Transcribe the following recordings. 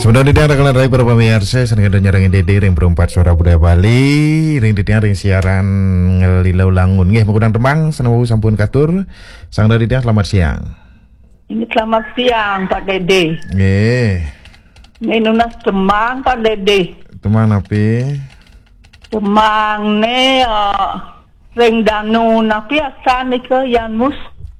Sebenarnya dia rekanan rai para pemirsa sering ada nyarangin dede ring perempat suara budaya Bali ring dede ring siaran ngelilau langun nggih mengundang temang senawu sampun katur sang dari dia selamat siang. Ini selamat siang Pak Dede. Nggih. Ini nunas temang Pak Dede. Temang api? Temang ne ring danu napi asan ke Yanmus.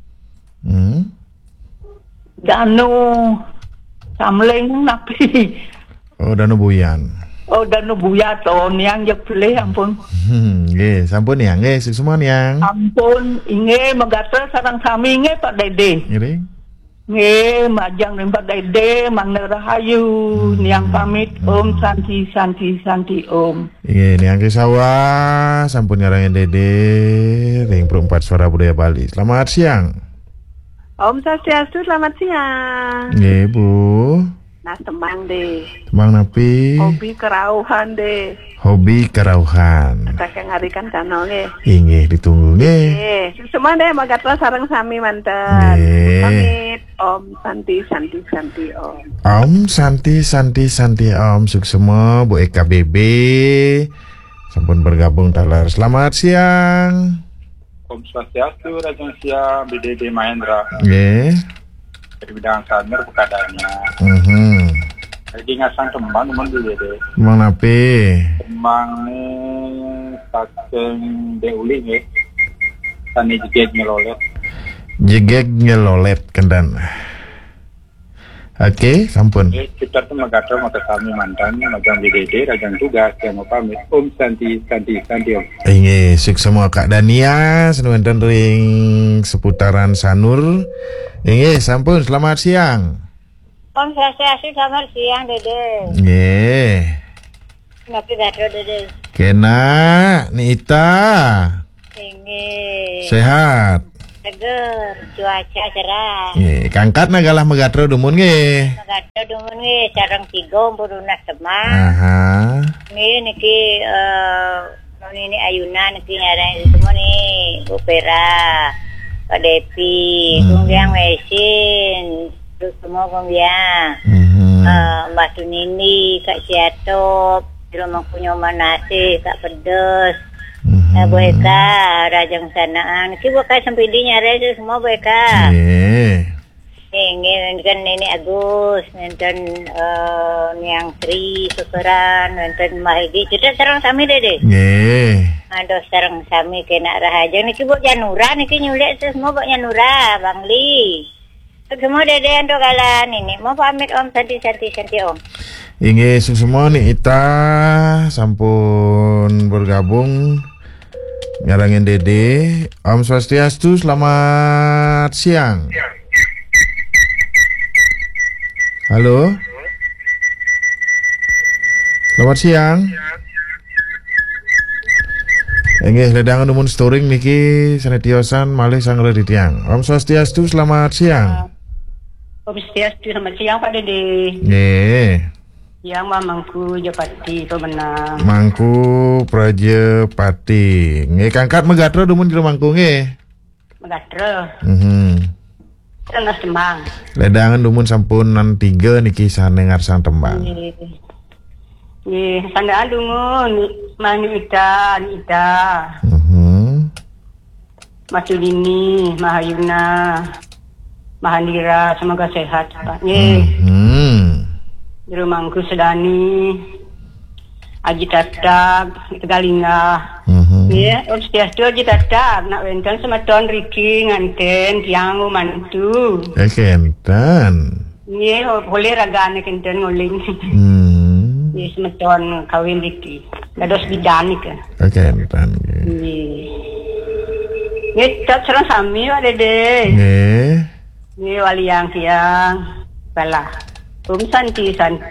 Danu samling napi. Oh danu buyan. Oh danu buyat niang je pilih ampun. Nggih, sampun ya nggih semua niang. Ampun inge megatra sarang sami inge Pak Dede. Nggih. Nge majang ring Pak Dede Mang Rahayu niang pamit Om santi Om. Nggih niang ke sawah sampun ngarangin dede ring perempat suara budaya Bali. Selamat siang. Om Swastiastu, selamat siang. Nggih, Bu. Nah, temang deh. Temang napi? Hobi kerauhan deh. Hobi kerauhan. Kita ngarikan channel deh. Nggih, ditunggu nggih. Semua deh magatlah sareng sami manten. Nggih. Pamit Om Santi Om. Om Santi Om suksema Bu EKBB sampun bergabung talar. Selamat siang. Om Swastiastu, Raja Siang, BDD Mahendra. Nggih. Dari bidang saner pekadanya. Lagi ngasang tembang teman dulu deh. Tembang napi? Tembang ni saking deuli nggih. Tani jeget ngelolet. Jeget ngelolet kendan. Oke, sampun. Kita tuh magatra maka kami mantan magang BDD Raja tugas yang mau pamit. Om Santi Om. Nggih, suksema Kak Dania senwenten ring seputaran Sanur. Nggih, sampun selamat siang. Om Swastiastu, selamat siang Dede. Nggih. Napi gatro Dede. Kena Nita. Ini Sehat. seger, cuaca cerah. Nggih, kangkat nagalah megatro dumun nggih. Gatro dumun nggih sareng tiga berunas temang. Aha. Niki ini ayunan niki nyarang semua nih opera. Pak Depi, kemudian mesin, terus semua kemudian Mbak Sunini, Kak Siatop, terus punya manasi, Kak Pedes, Bu Eka, Rajang Sanaan, ki Bu Eka sampai di nyari itu semua Bu Eka. Ini kan ini Agus, nonton yang Sri, Sukeran, nonton Mahidi, kita sarang sami deh. Aduh sarang sami kena rahaja niki buat Janura niki nyulik semua buat Janura Bangli. Semua dede ando galan ini mau pamit Om Santi Om. Inge semua nih Ita sampun bergabung nyarangin dede. Om Swastiastu, selamat siang. Halo. Selamat siang. Nggih, ledangan umun storing niki sanetiosan malih sangle ditiang. Om Swastiastu, selamat siang. Om Swastiastu, selamat siang Pak Dede. Nggih. Yang Mangku Japati pemenang. Mangku Prajepati. Nggih, kangkat megatro dumun jero Mangku nggih. Megatro. Tengah Temang. Ledangan dumun sampunan 3 niki sanengar sang tembang. Nggih, sandaan dungun Mani Ita. Masulini, Mahayuna, Mahandira, semoga sehat Pak. Nggih. Di rumahku Sedani, Aji Tatag, Tegalinga. Nggih, Om Swastiastu Aji Tatag, nak wenten semeton Riki nganten tiang mantu. Kenten. Nggih, boleh ragane kenten nguling. Nggih, semeton kawin Riki. Dados bidan nika. Kenten. Nggih. Nggih, tak sareng sami Pak Dede. Nggih. Nggih, waliang siang. Balah. Om Santi.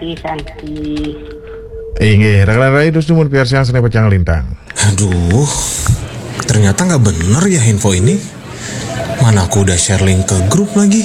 Nggih, rai terus dumun biar siang seneng pecang lintang. Aduh, ternyata nggak bener ya info ini. Mana aku udah share link ke grup lagi.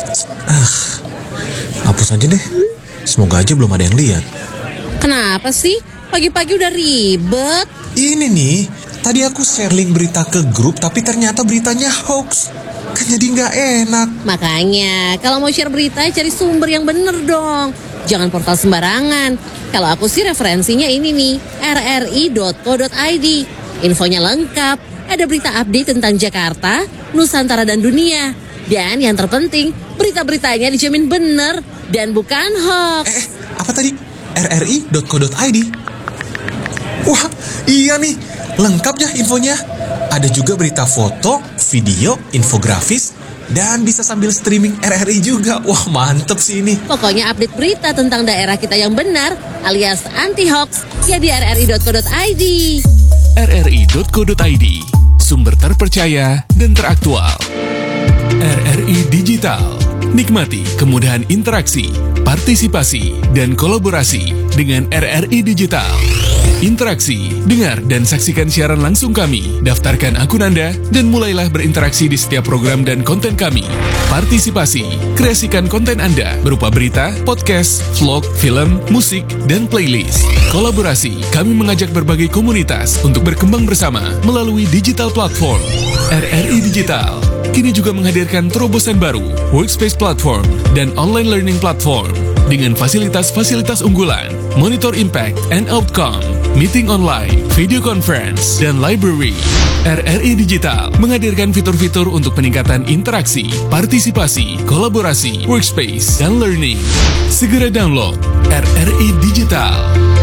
Hapus aja deh. Semoga aja belum ada yang lihat. Kenapa sih? Pagi-pagi udah ribet. Ini nih, tadi aku share link berita ke grup tapi ternyata beritanya hoax. Kan jadi nggak enak. Makanya, kalau mau share berita cari sumber yang bener dong. Jangan portal sembarangan. Kalau aku sih referensinya ini nih, rri.co.id. Infonya lengkap, ada berita update tentang Jakarta, Nusantara dan dunia. Dan yang terpenting, berita-beritanya dijamin bener dan bukan hoax. Apa tadi? rri.co.id. Wah, iya nih, lengkap ya infonya. Ada juga berita foto, video, infografis, dan bisa sambil streaming RRI juga. Wah, mantep sih ini. Pokoknya update berita tentang daerah kita yang benar alias anti-hoax ya di rri.co.id. rri.co.id, sumber terpercaya dan teraktual. RRI Digital. Nikmati kemudahan interaksi, partisipasi, dan kolaborasi dengan RRI Digital. Interaksi, dengar dan saksikan siaran langsung kami, daftarkan akun Anda, dan mulailah berinteraksi di setiap program dan konten kami. Partisipasi, kreasikan konten Anda berupa berita, podcast, vlog, film, musik, dan playlist. Kolaborasi, kami mengajak berbagai komunitas untuk berkembang bersama melalui digital platform. RRI Digital kini juga menghadirkan terobosan baru, workspace platform, dan online learning platform dengan fasilitas-fasilitas unggulan, monitor impact and outcome, meeting online, video conference, dan library. RRI Digital menghadirkan fitur-fitur untuk peningkatan interaksi, partisipasi, kolaborasi, workspace, dan learning. Segera download RRI Digital.